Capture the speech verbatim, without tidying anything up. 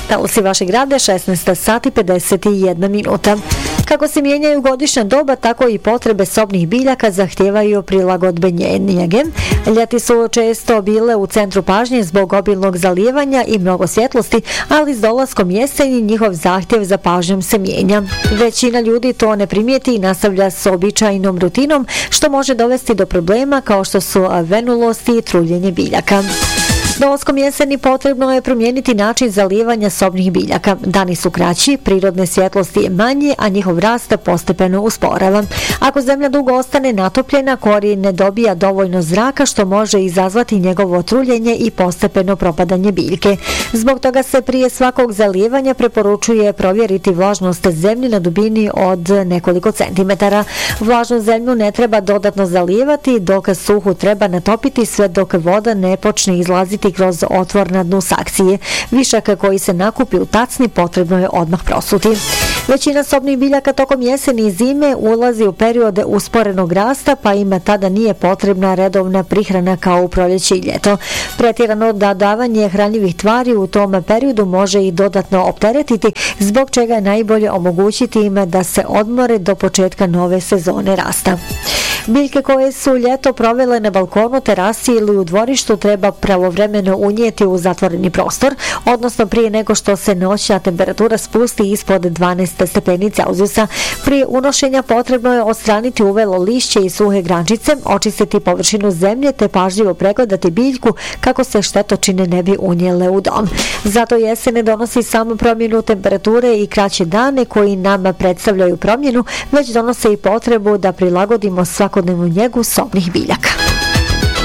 Talusi vašeg grada šesnaest sati pedeset jedna minuta. Kako se mijenjaju godišnja doba, tako i potrebe sobnih biljaka zahtijevaju prilagodbe njege. Ljeti su često bile u centru pažnje zbog obilnog zalijevanja i mnogo svjetlosti, ali s dolaskom jeseni njihov zahtjev za pažnjom se mijenja. Većina ljudi to ne primijeti i nastavlja s običajnom rutinom, što može dovesti do problema kao što su venulosti i truljenje biljaka. Dolaskom jeseni potrebno je promijeniti način zalijevanja sobnih biljaka. Dani su kraći, prirodne svjetlosti je manje, a njihov rast postepeno usporava. Ako zemlja dugo ostane natopljena, korijen ne dobija dovoljno zraka, što može izazvati njegovo truljenje i postepeno propadanje biljke. Zbog toga se prije svakog zalijevanja preporučuje provjeriti vlažnost zemlje na dubini od nekoliko centimetara. Vlažnu zemlju ne treba dodatno zalijevati, dok suhu treba natopiti sve dok voda ne počne izlaziti kroz otvor na dnu sakcije. Višak koji se nakupi u tacni potrebno je odmah prosuti. Većina sobnih biljaka tokom jeseni i zime ulazi u periode usporenog rasta, pa ima tada nije potrebna redovna prihrana kao u proljeće i ljeto. Pretjerano dodavanje hranjivih tvari u tom periodu može i dodatno opteretiti, zbog čega je najbolje omogućiti im da se odmore do početka nove sezone rasta. Biljke koje su ljeto provele na balkonu, terasi ili u dvorištu treba pravovremeno unijeti u zatvoreni prostor, odnosno prije nego što se noćna temperatura spusti ispod dvanaest stepeni Celzijusa. Prije unošenja potrebno je odstraniti uvelo lišće i suhe grančice, očistiti površinu zemlje te pažljivo pregledati biljku kako se štetočine ne bi unijele u dom. Zato jesen ne donosi samo promjenu temperature i kraće dane koji nama predstavljaju promjenu, već donose i potrebu da prilagodimo svakodnevnu njegu sobnih biljaka.